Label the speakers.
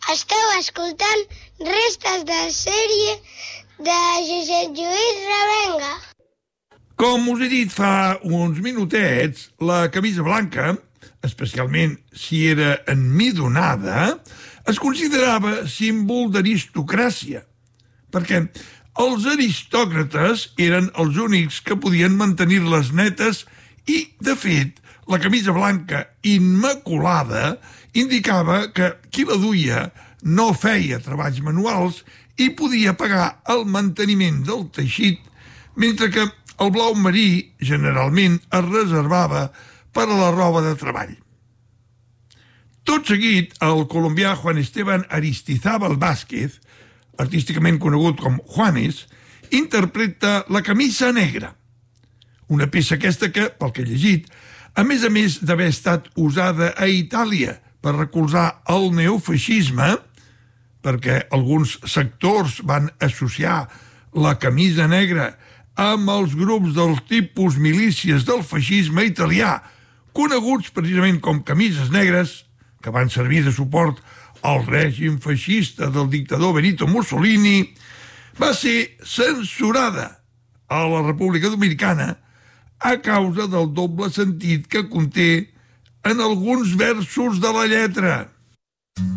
Speaker 1: Esteu escoltant restes de sèrie de Josep Lluís Revenga.
Speaker 2: Com us he dit fa uns minutets, la camisa blanca, especialment si era enmidonada, es considerava símbol d'aristocràcia, perquè els aristòcrates eren els únics que podien mantenir-les netes i, de fet, la camisa blanca immaculada indicava que qui la duia no feia treballs manuals i podia pagar el manteniment del teixit, mentre que el blau marí generalment es reservava per a la roba de treball. Tot seguit, el colombià Juan Esteban Aristizábal Vázquez, artísticament conegut com Juanes, interpreta la camisa negra, una peça aquesta que, pel que he llegit, a més d'haver estat usada a Itàlia per recolzar el neofeixisme, perquè alguns sectors van associar la camisa negra amb els grups del tipus milícies del feixisme italià, coneguts precisament com camises negres, que van servir de suport al règim feixista del dictador Benito Mussolini, va ser censurada a la República Dominicana a causa del doble sentit que conté en alguns versos de la lletra.